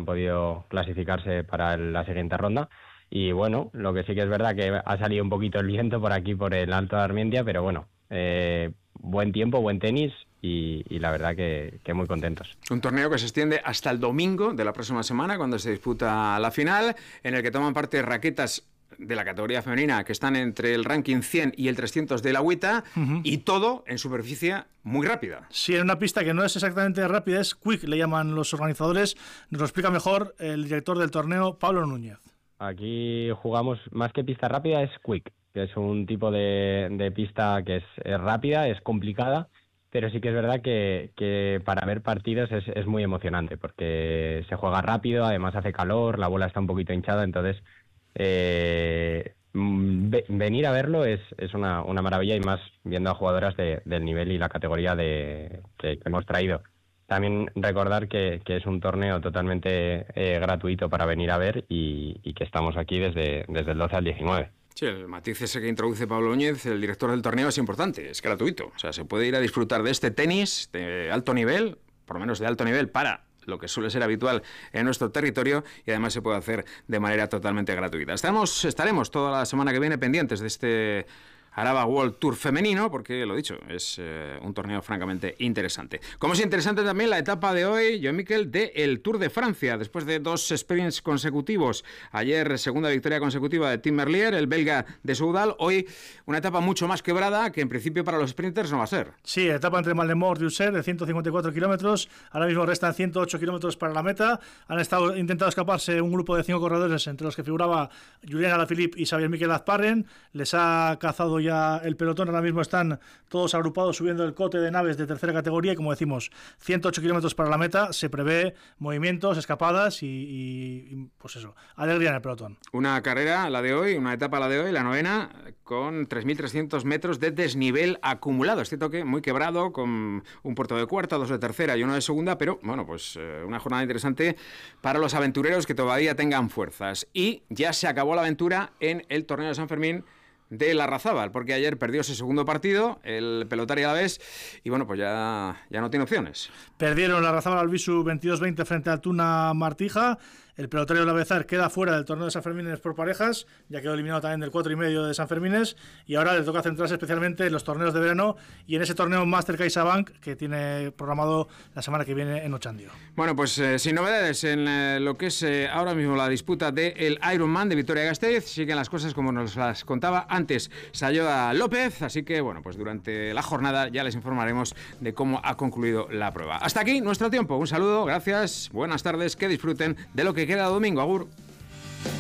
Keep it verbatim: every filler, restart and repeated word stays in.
podido clasificarse para el, la siguiente ronda. Y bueno, lo que sí que es verdad que ha salido un poquito el viento por aquí, por el Alto de Armentia, pero bueno, eh, buen tiempo, buen tenis y, y la verdad que, que muy contentos. Un torneo que se extiende hasta el domingo de la próxima semana, cuando se disputa la final, en el que toman parte raquetas de la categoría femenina que están entre el ranking cien y el trescientos de la WTA, uh-huh. y todo en superficie muy rápida. Sí, en una pista que no es exactamente rápida, es quick, le llaman los organizadores. Nos lo explica mejor el director del torneo, Pablo Núñez. Aquí jugamos, más que pista rápida, es quick, que es un tipo de, de pista que es, es rápida, es complicada, pero sí que es verdad que, que para ver partidos es, es muy emocionante, porque se juega rápido, además hace calor, la bola está un poquito hinchada, entonces eh, ve, venir a verlo es, es una, una maravilla, y más viendo a jugadoras de, del nivel y la categoría de, que, que hemos traído. También recordar que, que es un torneo totalmente eh, gratuito para venir a ver y, y que estamos aquí desde, desde el doce al diecinueve. Sí, el matiz ese que introduce Pablo Núñez, el director del torneo, es importante, es gratuito. O sea, se puede ir a disfrutar de este tenis de alto nivel, por lo menos de alto nivel para lo que suele ser habitual en nuestro territorio, y además se puede hacer de manera totalmente gratuita. Estamos, estaremos toda la semana que viene pendientes de este Araba World Tour femenino, porque, lo dicho, es eh, un torneo francamente interesante. Como es interesante también la etapa de hoy, Joan Miquel, del Tour de Francia, después de dos sprints consecutivos. Ayer, segunda victoria consecutiva de Tim Merlier, el belga de Soudal. Hoy, una etapa mucho más quebrada, que en principio para los sprinters no va a ser. Sí, etapa entre Maldemort y User de ciento cincuenta y cuatro kilómetros. Ahora mismo restan ciento ocho kilómetros para la meta. Han estado intentado escaparse un grupo de cinco corredores, entre los que figuraba Julián Alaphilippe y Xavier Miquel Azparren. Les ha cazado ya el pelotón. Ahora mismo están todos agrupados subiendo el cote de naves de tercera categoría, y como decimos, ciento ocho kilómetros para la meta. Se prevé movimientos, escapadas y, y, y pues eso, alegría en el pelotón. Una carrera, la de hoy, una etapa la de hoy, la novena, con tres mil trescientos metros de desnivel acumulado. Es cierto que muy quebrado, con un puerto de cuarta, dos de tercera y uno de segunda, pero bueno, pues eh, una jornada interesante para los aventureros que todavía tengan fuerzas. Y ya se acabó la aventura en el torneo de San Fermín de Larrazábal, porque ayer perdió ese segundo partido, el Pelotari Alavés, y bueno, pues ya, ya no tiene opciones. Perdieron Larrazábal Albisu veintidós veinte frente al Tuna Martija. El Pelotario Alavesar queda fuera del torneo de San Fermines por parejas, ya quedó eliminado también del cuatro y medio de San Fermines, y ahora le toca centrarse especialmente en los torneos de verano y en ese torneo Master CaixaBank que tiene programado la semana que viene en Ochandio. Bueno, pues eh, sin novedades en eh, lo que es eh, ahora mismo la disputa del Ironman de Vitoria-Gasteiz. Siguen las cosas como nos las contaba antes Sayoa López, así que bueno, pues durante la jornada ya les informaremos de cómo ha concluido la prueba. Hasta aquí nuestro tiempo, un saludo, gracias, buenas tardes, que disfruten de lo que queda domingo. Agur.